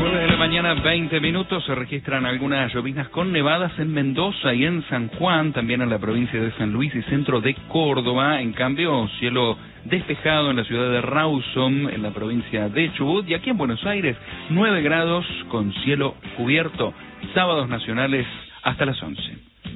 9 de la mañana, 20 minutos, se registran algunas lloviznas con nevadas en Mendoza y en San Juan, también en la provincia de San Luis y centro de Córdoba. En cambio, cielo despejado en la ciudad de Rawson, en la provincia de Chubut, y aquí en Buenos Aires, 9 grados con cielo cubierto. Sábados nacionales hasta las 11.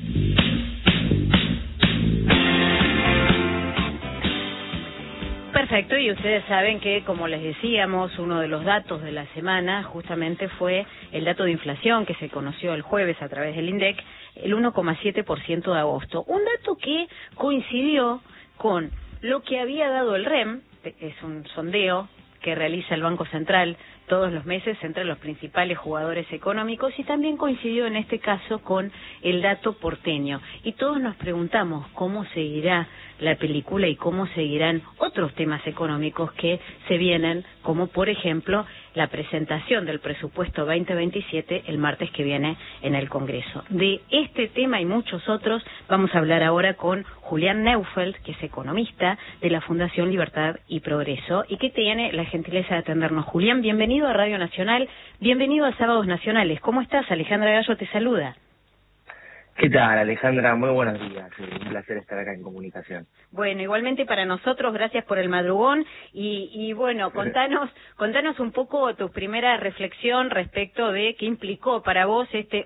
Perfecto, y ustedes saben que, como les decíamos, uno de los datos de la semana justamente fue el dato de inflación que se conoció el jueves a través del INDEC, el 1,7% de agosto. Un dato que coincidió con lo que había dado el REM, es un sondeo que realiza el Banco Central todos los meses entre los principales jugadores económicos, y también coincidió en este caso con el dato porteño. Y todos nos preguntamos cómo seguirá la película y cómo seguirán otros temas económicos que se vienen, como por ejemplo la presentación del presupuesto 2027 el martes que viene en el Congreso. De este tema y muchos otros vamos a hablar ahora con Julián Neufeld, que es economista de la Fundación Libertad y Progreso y que tiene la gentileza de atendernos. Julián, bienvenido a Radio Nacional, bienvenido a Sábados Nacionales. ¿Cómo estás? Alejandra Gallo te saluda. ¿Qué tal, Alejandra? Muy buenos días. Un placer estar acá en comunicación. Bueno, igualmente para nosotros, gracias por el madrugón. Y bueno, contanos un poco tu primera reflexión respecto de qué implicó para vos este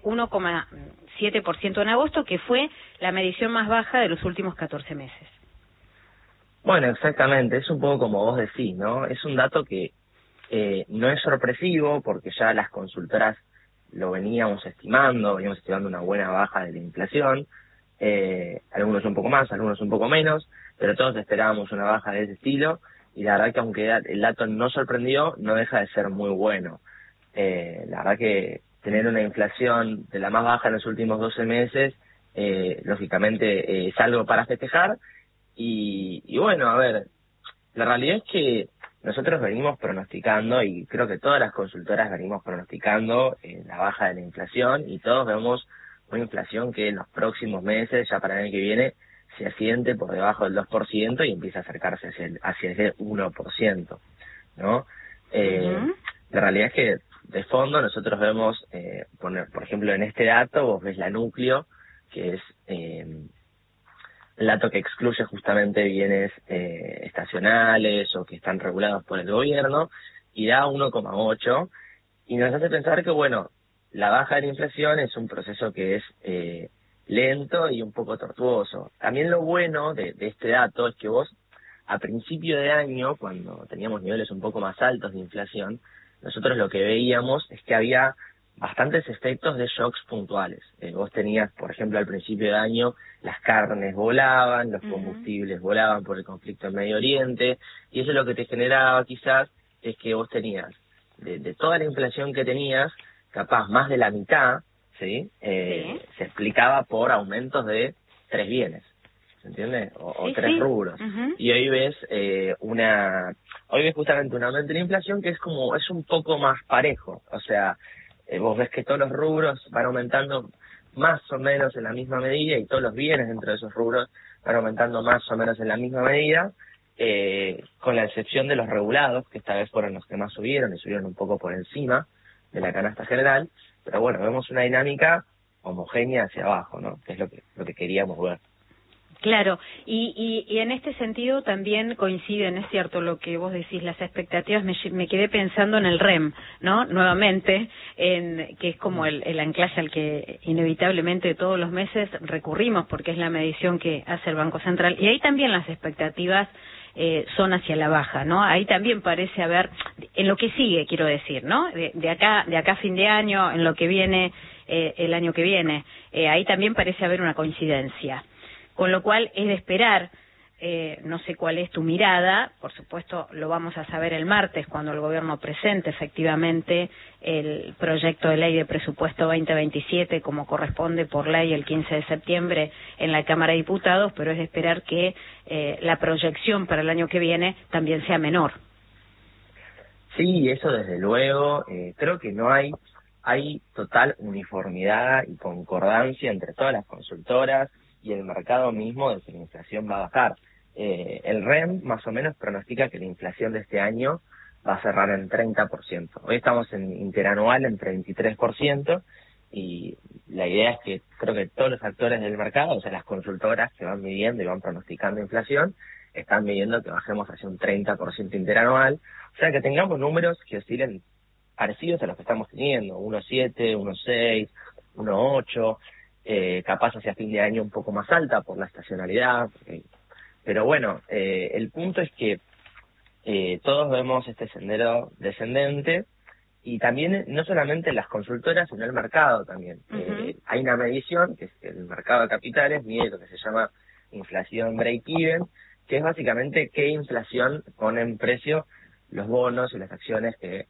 1,7% en agosto, que fue la medición más baja de los últimos 14 meses. Bueno, exactamente. Es un poco como vos decís, ¿no? Es un dato que no es sorpresivo porque ya las consultoras lo veníamos estimando una buena baja de la inflación, algunos un poco más, algunos un poco menos, pero todos esperábamos una baja de ese estilo, y la verdad que aunque el dato no sorprendió, no deja de ser muy bueno. La verdad que tener una inflación de la más baja en los últimos 12 meses, lógicamente es algo para festejar, y bueno, a ver, la realidad es que nosotros venimos pronosticando, y creo que todas las consultoras venimos pronosticando la baja de la inflación, y todos vemos una inflación que en los próximos meses, ya para el año que viene, se asiente por debajo del 2% y empieza a acercarse hacia ese 1%, ¿no? La realidad es que de fondo nosotros vemos, por ejemplo, en este dato vos ves la núcleo, que es el dato que excluye justamente bienes estacionales o que están regulados por el gobierno, y da 1,8, y nos hace pensar que, bueno, la baja de la inflación es un proceso que es lento y un poco tortuoso. También lo bueno de este dato es que vos, a principio de año, cuando teníamos niveles un poco más altos de inflación, nosotros lo que veíamos es que había bastantes efectos de shocks puntuales. Vos tenías, por ejemplo, al principio de año, las carnes volaban, los combustibles volaban por el conflicto en Medio Oriente, y eso lo que te generaba quizás es que vos tenías, de toda la inflación que tenías, capaz más de la mitad, ¿sí? Se explicaba por aumentos de 3 bienes, ¿se entiende? O 3 rubros. Y hoy ves hoy ves justamente un aumento de la inflación que es un poco más parejo, o sea, vos ves que todos los rubros van aumentando más o menos en la misma medida, y todos los bienes dentro de esos rubros van aumentando más o menos en la misma medida, con la excepción de los regulados, que esta vez fueron los que más subieron, y subieron un poco por encima de la canasta general, pero bueno, vemos una dinámica homogénea hacia abajo, ¿no? Que es lo que queríamos ver. Claro, y en este sentido también coinciden, es cierto lo que vos decís, las expectativas. Me quedé pensando en el REM, ¿no? Nuevamente, que es como el anclaje al que inevitablemente todos los meses recurrimos, porque es la medición que hace el Banco Central, y ahí también las expectativas son hacia la baja, ¿no? Ahí también parece haber, en lo que sigue, quiero decir, ¿no? De acá a fin de año, en lo que viene, el año que viene, ahí también parece haber una coincidencia. Con lo cual es de esperar, no sé cuál es tu mirada, por supuesto lo vamos a saber el martes cuando el gobierno presente efectivamente el proyecto de ley de presupuesto 2027 como corresponde por ley el 15 de septiembre en la Cámara de Diputados, pero es de esperar que la proyección para el año que viene también sea menor. Sí, eso desde luego. Creo que no hay total uniformidad y concordancia entre todas las consultoras y el mercado mismo de que la inflación va a bajar. El REM más o menos pronostica que la inflación de este año va a cerrar en 30%. Hoy estamos en interanual en 33%, y la idea es que creo que todos los actores del mercado, o sea, las consultoras que van midiendo y van pronosticando inflación, están midiendo que bajemos hacia un 30% interanual, o sea, que tengamos números que oscilen parecidos a los que estamos teniendo, 1,7, 1,6, 1,8, capaz hacia fin de año un poco más alta por la estacionalidad, pero bueno, el punto es que todos vemos este sendero descendente, y también no solamente las consultoras, sino el mercado también. Hay una medición, que es el mercado de capitales, mide lo que se llama inflación break-even, que es básicamente qué inflación ponen en precio los bonos y las acciones que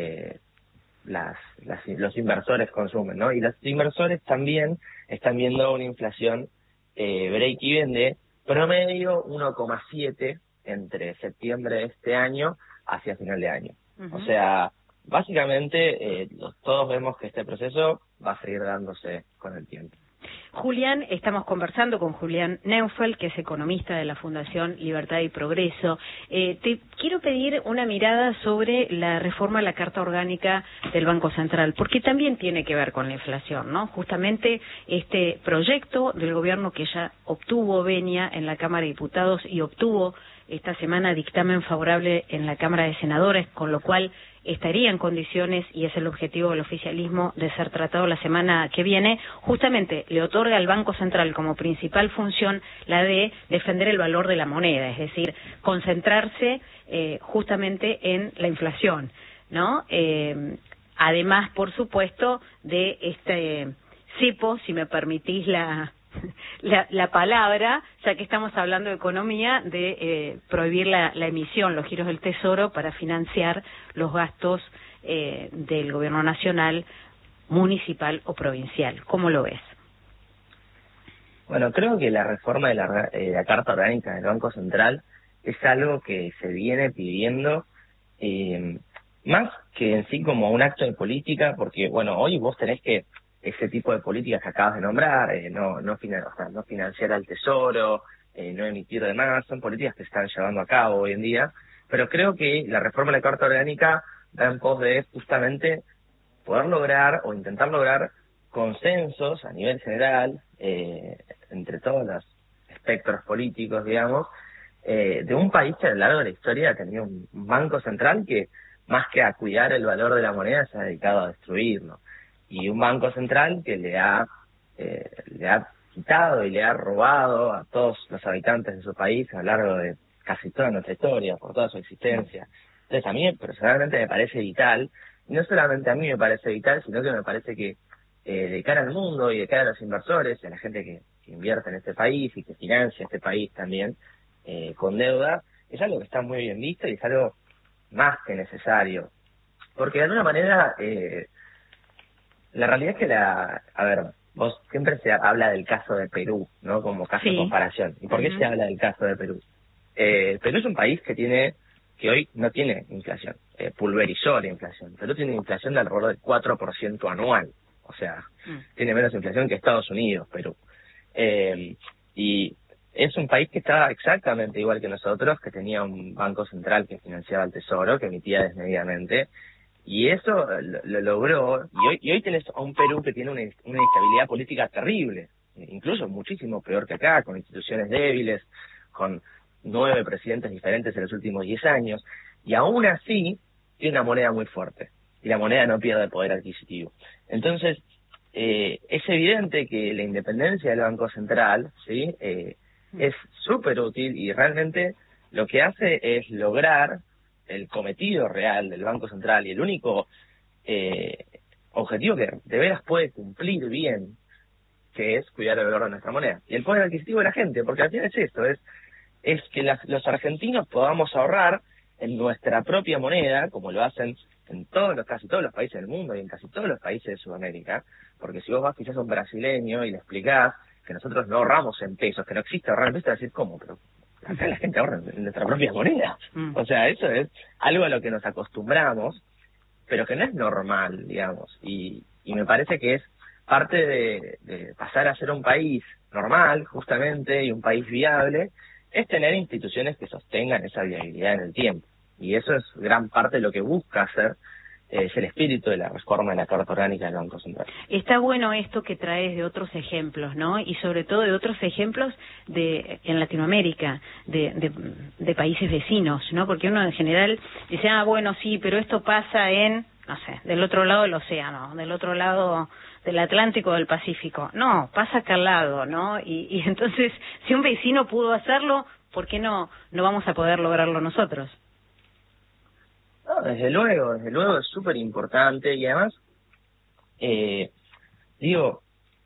los inversores consumen, ¿no? Y los inversores también están viendo una inflación break-even de promedio 1,7 entre septiembre de este año hacia final de año. O sea, básicamente todos vemos que este proceso va a seguir dándose con el tiempo. Julián, estamos conversando con Julián Neufeld, que es economista de la Fundación Libertad y Progreso. Te quiero pedir una mirada sobre la reforma a la Carta Orgánica del Banco Central, porque también tiene que ver con la inflación, ¿no? Justamente este proyecto del gobierno que ya obtuvo venia en la Cámara de Diputados y obtuvo esta semana dictamen favorable en la Cámara de Senadores, con lo cual estaría en condiciones, y es el objetivo del oficialismo, de ser tratado la semana que viene, justamente le otorga al Banco Central como principal función la de defender el valor de la moneda, es decir, concentrarse justamente en la inflación, ¿no? Además, por supuesto, de este cepo, si me permitís la palabra, ya que estamos hablando de economía, de prohibir la emisión, los giros del Tesoro para financiar los gastos del gobierno nacional, municipal o provincial. ¿Cómo lo ves? Bueno, creo que la reforma de la Carta Orgánica del Banco Central es algo que se viene pidiendo más que en sí como un acto de política, porque bueno, hoy vos tenés que ese tipo de políticas que acabas de nombrar, no financiar al Tesoro, no emitir de más, son políticas que se están llevando a cabo hoy en día, pero creo que la reforma de la Carta Orgánica da en pos de justamente poder lograr o intentar lograr consensos a nivel general entre todos los espectros políticos, digamos, de un país que a lo largo de la historia ha tenido un banco central que más que a cuidar el valor de la moneda se ha dedicado a destruirlo. Y un banco central que le ha quitado y le ha robado a todos los habitantes de su país a lo largo de casi toda nuestra historia, por toda su existencia. Entonces a mí personalmente me parece vital, y no solamente a mí me parece vital, sino que me parece que de cara al mundo y de cara a los inversores, a la gente que invierte en este país y que financia este país también con deuda, es algo que está muy bien visto y es algo más que necesario. Porque de alguna manera la realidad es que vos siempre se habla del caso de Perú, ¿no? Como caso de comparación. ¿Y por qué se habla del caso de Perú? Perú es un país que hoy no tiene inflación, pulverizó la inflación. Perú tiene inflación de alrededor del 4% anual, o sea, tiene menos inflación que Estados Unidos, Perú. Y es un país que está exactamente igual que nosotros, que tenía un banco central que financiaba el Tesoro, que emitía desmedidamente. Y eso lo logró, y hoy tenés a un Perú que tiene una inestabilidad política terrible, incluso muchísimo peor que acá, con instituciones débiles, con 9 presidentes diferentes en los últimos 10 años, y aún así tiene una moneda muy fuerte, y la moneda no pierde poder adquisitivo. Entonces, es evidente que la independencia del Banco Central, ¿sí? Es súper útil, y realmente lo que hace es lograr el cometido real del Banco Central, y el único objetivo que de veras puede cumplir bien, que es cuidar el valor de nuestra moneda y el poder adquisitivo de la gente, porque al final es esto, es que los argentinos podamos ahorrar en nuestra propia moneda, como lo hacen en casi todos los países del mundo y en casi todos los países de Sudamérica, porque si vos vas quizás a un brasileño y le explicás que nosotros no ahorramos en pesos, que no existe ahorrar en pesos, te va a decir, ¿cómo? Pero acá la gente ahorra en nuestra propia moneda. O sea, eso es algo a lo que nos acostumbramos, pero que no es normal, digamos. Y me parece que es parte de pasar a ser un país normal, justamente, y un país viable, es tener instituciones que sostengan esa viabilidad en el tiempo. Y eso es gran parte de lo que busca hacer, es el espíritu de la reforma de la Carta Orgánica del Banco Central. Está bueno esto que traes de otros ejemplos, ¿no? Y sobre todo de otros ejemplos en Latinoamérica, de países vecinos, ¿no? Porque uno en general dice, bueno, sí, pero esto pasa no sé, del otro lado del océano, del otro lado del Atlántico o del Pacífico. No, pasa acá al lado, ¿no? Y entonces, si un vecino pudo hacerlo, ¿por qué no vamos a poder lograrlo nosotros? No, desde luego es súper importante y además, digo,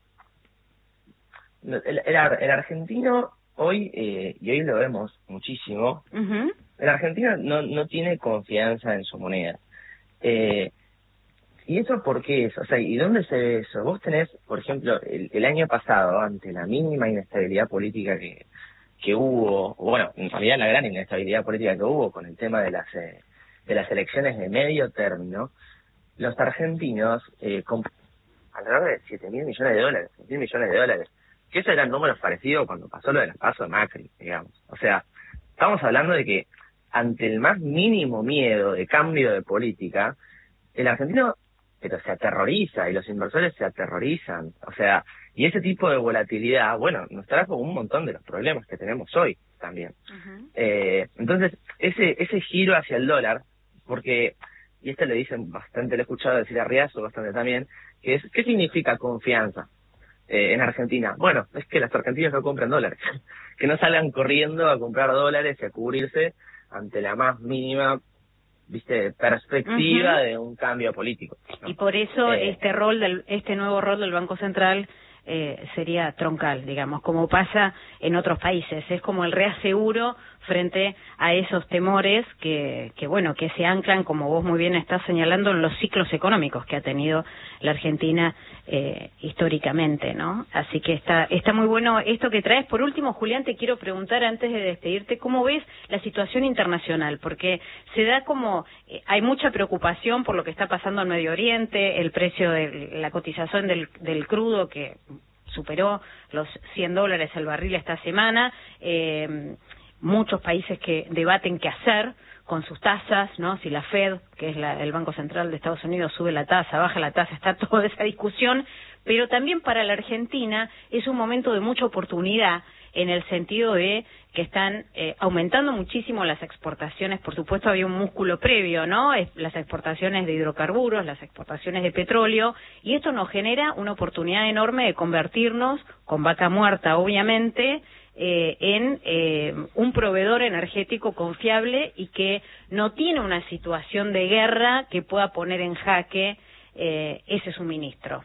el argentino hoy, y hoy lo vemos muchísimo, el argentino no tiene confianza en su moneda. ¿Y eso por qué es? O sea, ¿y dónde se ve eso? Vos tenés, por ejemplo, el año pasado, ante la mínima inestabilidad política que hubo, bueno, en realidad la gran inestabilidad política que hubo con el tema de las elecciones de medio término, los argentinos alrededor de 7.000 millones de dólares, 6.000 millones de dólares, que esos eran números parecidos cuando pasó lo de las PASO de Macri, digamos. O sea, estamos hablando de que ante el más mínimo miedo de cambio de política, el argentino se aterroriza y los inversores se aterrorizan. O sea, y ese tipo de volatilidad, bueno, nos trajo un montón de los problemas que tenemos hoy también. Entonces, ese giro hacia el dólar, porque, y esto le dicen bastante, lo he escuchado decir a Riazo bastante también, que es, ¿qué significa confianza en Argentina? Bueno, es que los argentinos no compren dólares, que no salgan corriendo a comprar dólares y a cubrirse ante la más mínima perspectiva de un cambio político, ¿no? Y por eso este nuevo rol del Banco Central sería troncal, digamos, como pasa en otros países. Es como el reaseguro frente a esos temores que se anclan, como vos muy bien estás señalando, en los ciclos económicos que ha tenido la Argentina históricamente, ¿no? Así que está muy bueno esto que traes. Por último, Julián, te quiero preguntar antes de despedirte, ¿cómo ves la situación internacional? Porque se da hay mucha preocupación por lo que está pasando en Medio Oriente, el precio de la cotización del crudo que superó los $100 el barril esta semana, muchos países que debaten qué hacer con sus tasas, ¿no? Si la Fed, que es el Banco Central de Estados Unidos, sube la tasa, baja la tasa, está toda esa discusión, pero también para la Argentina es un momento de mucha oportunidad en el sentido de que están aumentando muchísimo las exportaciones. Por supuesto había un músculo previo, ¿no? Las exportaciones de hidrocarburos, las exportaciones de petróleo, y esto nos genera una oportunidad enorme de convertirnos, con vaca muerta obviamente, en un proveedor energético confiable y que no tiene una situación de guerra que pueda poner en jaque ese suministro.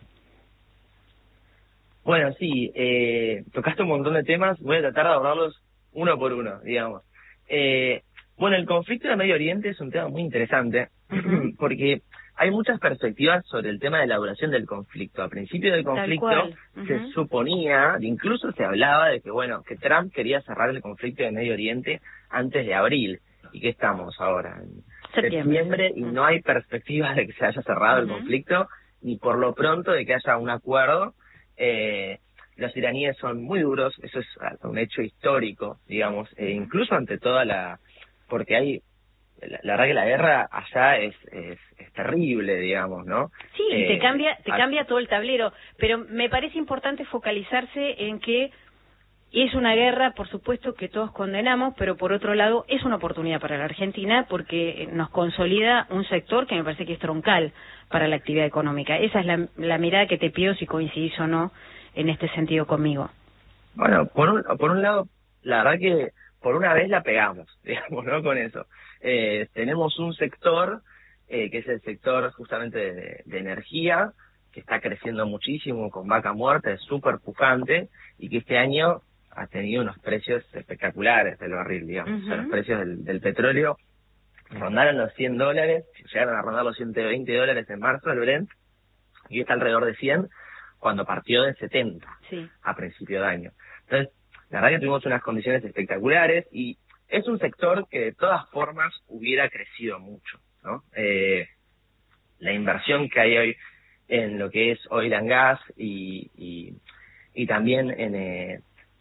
Bueno, sí, tocaste un montón de temas, voy a tratar de abordarlos uno por uno, digamos. Bueno, el conflicto de Medio Oriente es un tema muy interesante, porque hay muchas perspectivas sobre el tema de la duración del conflicto. Al principio del conflicto se suponía, incluso se hablaba de que Trump quería cerrar el conflicto de Medio Oriente antes de abril. ¿Y qué estamos ahora? En septiembre, y no hay perspectiva de que se haya cerrado el conflicto, ni por lo pronto de que haya un acuerdo. Los iraníes son muy duros, eso es un hecho histórico, digamos, incluso ante porque hay, la verdad que la guerra allá es terrible, digamos, ¿no? Sí, te cambia todo el tablero, pero me parece importante focalizarse en que es una guerra, por supuesto, que todos condenamos, pero por otro lado es una oportunidad para la Argentina porque nos consolida un sector que me parece que es troncal para la actividad económica. Esa es la mirada que te pido, si coincidís o no en este sentido conmigo. Bueno, por un lado, la verdad que por una vez la pegamos, digamos, ¿no? Con eso. Tenemos un sector, que es el sector justamente de energía, que está creciendo muchísimo con vaca muerta, es súper pujante, y que este año ha tenido unos precios espectaculares del barril, digamos. O sea, los precios del petróleo rondaron los $100, llegaron a rondar los $120 en marzo, el Brent, y está alrededor de 100, cuando partió de 70 a principio de año. Entonces, la verdad que tuvimos unas condiciones espectaculares, y es un sector que de todas formas hubiera crecido mucho, ¿no? La inversión que hay hoy en lo que es oil and gas y también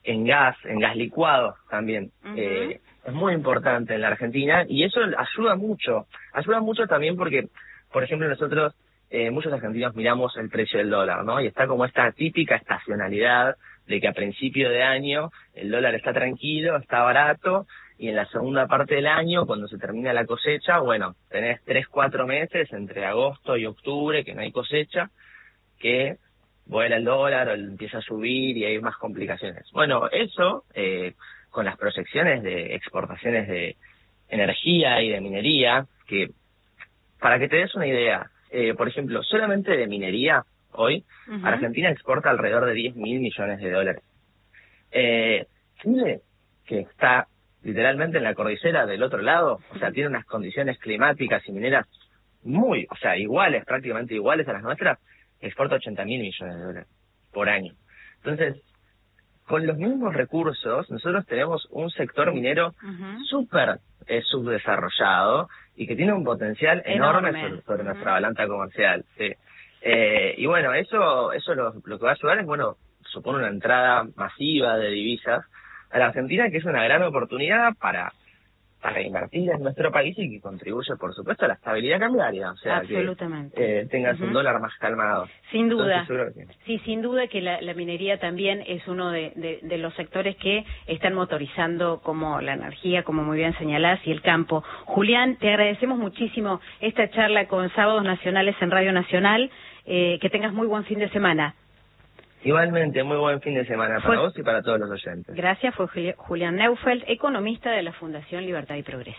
en gas licuado también. Es muy importante en la Argentina y eso ayuda mucho también porque, por ejemplo, nosotros, muchos argentinos miramos el precio del dólar, ¿no? Y está como esta típica estacionalidad de que a principio de año el dólar está tranquilo, está barato, y en la segunda parte del año, cuando se termina la cosecha, bueno, tenés 3-4 meses entre agosto y octubre que no hay cosecha, que vuela el dólar o empieza a subir y hay más complicaciones. Bueno, eso, con las proyecciones de exportaciones de energía y de minería, que para que te des una idea, por ejemplo, solamente de minería, hoy, Argentina exporta alrededor de 10.000 millones de dólares. Chile, que está literalmente en la cordillera del otro lado, o sea, tiene unas condiciones climáticas y mineras iguales, prácticamente iguales a las nuestras, exporta 80.000 millones de dólares por año. Entonces, con los mismos recursos, nosotros tenemos un sector minero súper subdesarrollado y que tiene un potencial enorme sobre nuestra balanza comercial. Sí. Y bueno, eso lo que va a ayudar es, bueno, supone una entrada masiva de divisas a la Argentina, que es una gran oportunidad para invertir en nuestro país y que contribuye, por supuesto, a la estabilidad cambiaria, o sea, que tengas un dólar más calmado. Sin duda. Entonces, sí, sin duda que la minería también es uno de los sectores que están motorizando como la energía, como muy bien señalás, y el campo. Julián, te agradecemos muchísimo esta charla con Sábados Nacionales en Radio Nacional. Que tengas muy buen fin de semana. Igualmente, muy buen fin de semana para vos y para todos los oyentes. Gracias, fue Julián Neufeld, economista de la Fundación Libertad y Progreso.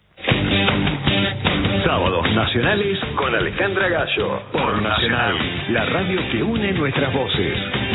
Sábados Nacionales con Alejandra Gallo, por Nacional, la radio que une nuestras voces.